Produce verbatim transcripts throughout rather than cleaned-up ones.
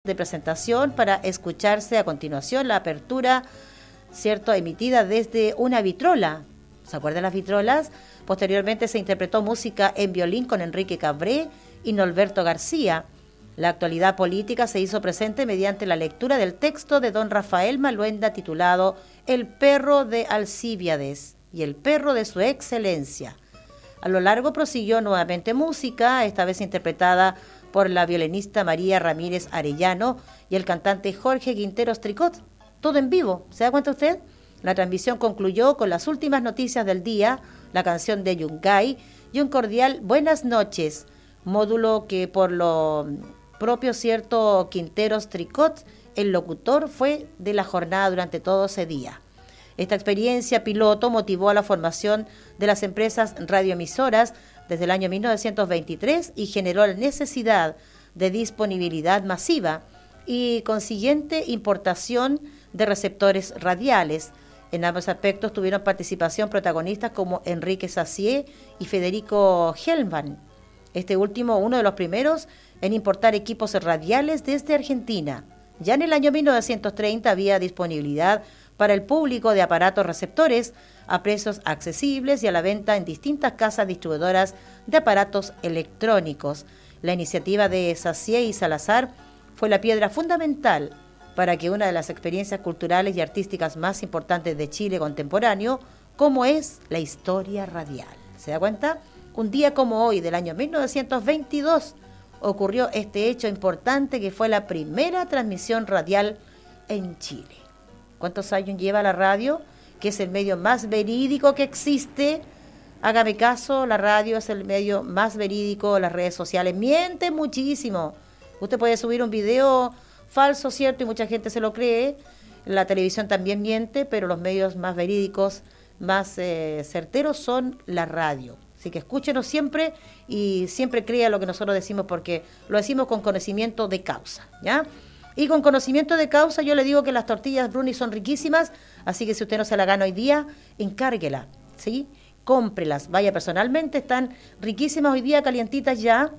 de presentación para escucharse a continuación la apertura, cierto, emitida desde una vitrola. ¿Se acuerdan las vitrolas? Posteriormente se interpretó música en violín con Enrique Cabré y Norberto García. La actualidad política se hizo presente mediante la lectura del texto de don Rafael Maluenda titulado El perro de Alcíbiades y el perro de su excelencia. A lo largo prosiguió nuevamente música, esta vez interpretada por la violinista María Ramírez Arellano y el cantante Jorge Quinteros Tricot. Todo en vivo, ¿se da cuenta usted? La transmisión concluyó con las últimas noticias del día, la canción de Yungay y un cordial buenas noches, módulo que por lo propio cierto Quinteros Tricot, el locutor, fue de la jornada durante todo ese día. Esta experiencia piloto motivó a la formación de las empresas radioemisoras desde el año mil novecientos veintitrés y generó la necesidad de disponibilidad masiva y consiguiente importación de receptores radiales. En ambos aspectos tuvieron participación protagonistas como Enrique Sacié y Federico Hellman. Este último, uno de los primeros en importar equipos radiales desde Argentina. Ya en el año mil novecientos treinta había disponibilidad para el público de aparatos receptores a precios accesibles y a la venta en distintas casas distribuidoras de aparatos electrónicos. La iniciativa de Sacié y Salazar fue la piedra fundamental para que una de las experiencias culturales y artísticas más importantes de Chile contemporáneo, como es la historia radial. ¿Se da cuenta? Un día como hoy del año mil novecientos veintidós ocurrió este hecho importante que fue la primera transmisión radial en Chile. ¿Cuántos años lleva la radio? Que es el medio más verídico que existe. Hágame caso, la radio es el medio más verídico, las redes sociales mienten muchísimo. Usted puede subir un video falso, ¿cierto? Y mucha gente se lo cree. La televisión también miente, pero los medios más verídicos, más eh, certeros son la radio. Así que escúchenos siempre y siempre crea lo que nosotros decimos porque lo decimos con conocimiento de causa, ¿ya? Y con conocimiento de causa yo le digo que las tortillas Bruni son riquísimas, así que si usted no se la gana hoy día, encárguela, ¿sí? Cómprelas, vaya personalmente, están riquísimas hoy día, calientitas ya,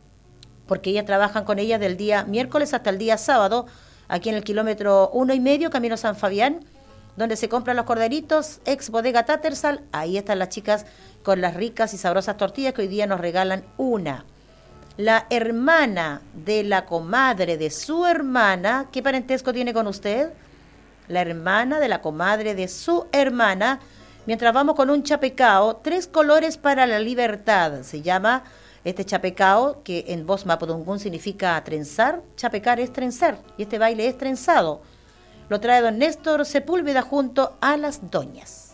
porque ellas trabajan con ellas del día miércoles hasta el día sábado, aquí en el kilómetro uno y medio, camino San Fabián, donde se compran los corderitos, ex bodega Tattersall. Ahí están las chicas con las ricas y sabrosas tortillas que hoy día nos regalan una. La hermana de la comadre de su hermana, ¿qué parentesco tiene con usted? La hermana de la comadre de su hermana, mientras vamos con un chapecao, tres colores para la libertad, se llama este chapecao, que en voz mapudungún significa trenzar, chapecar es trenzar, y este baile es trenzado. Lo trae don Néstor Sepúlveda junto a las doñas.